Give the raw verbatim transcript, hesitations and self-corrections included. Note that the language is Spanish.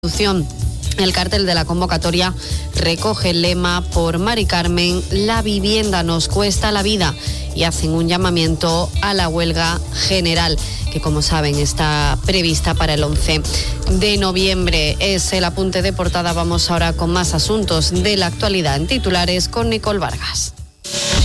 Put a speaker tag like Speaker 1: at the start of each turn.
Speaker 1: El cartel de la convocatoria recoge el lema "Por Mari Carmen, la vivienda nos cuesta la vida", y hacen un llamamiento a la huelga general, que como saben está prevista para el once de noviembre. Es el apunte de portada. Vamos ahora con más asuntos de la actualidad en titulares con Nicole Vargas.